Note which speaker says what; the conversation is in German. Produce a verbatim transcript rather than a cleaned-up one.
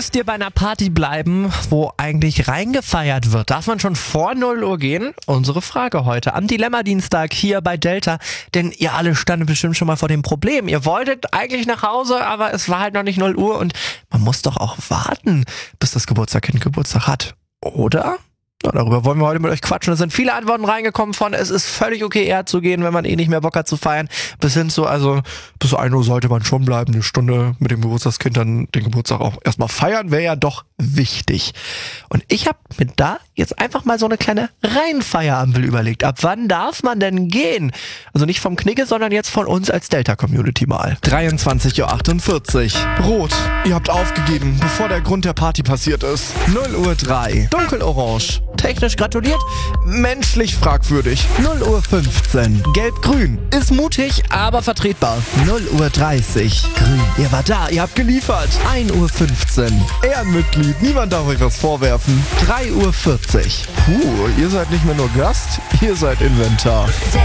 Speaker 1: müsst ihr bei einer Party bleiben, wo eigentlich reingefeiert wird? Darf man schon vor null Uhr gehen? Unsere Frage heute am Dilemma-Dienstag hier bei Delta. Denn ihr alle standet bestimmt schon mal vor dem Problem. Ihr wolltet eigentlich nach Hause, aber es war halt noch nicht null Uhr und man muss doch auch warten, bis das Geburtstagskind Geburtstag hat. Oder? Na, darüber wollen wir heute mit euch quatschen. Es sind viele Antworten reingekommen von, es ist völlig okay, eher zu gehen, wenn man eh nicht mehr Bock hat zu feiern. Bis hin zu, also bis ein Uhr sollte man schon bleiben, eine Stunde mit dem Geburtstagskind dann den Geburtstag auch erstmal feiern, wäre ja doch wichtig. Und ich habe mir da jetzt einfach mal so eine kleine Reihenfeierampel überlegt. Ab wann darf man denn gehen? Also nicht vom Knigge, sondern jetzt von uns als Delta-Community mal. dreiundzwanzig Uhr achtundvierzig. Rot. Ihr habt aufgegeben, bevor der Grund der Party passiert ist. null Uhr drei. Dunkelorange. Technisch gratuliert, menschlich fragwürdig. null Uhr fünfzehn. Gelb-grün. Ist mutig, aber vertretbar. null Uhr dreißig. Grün. Ihr wart da, ihr habt geliefert. ein Uhr fünfzehn. Ehrenmitglied, niemand darf euch was vorwerfen. drei Uhr vierzig. Puh, ihr seid nicht mehr nur Gast, ihr seid Inventar.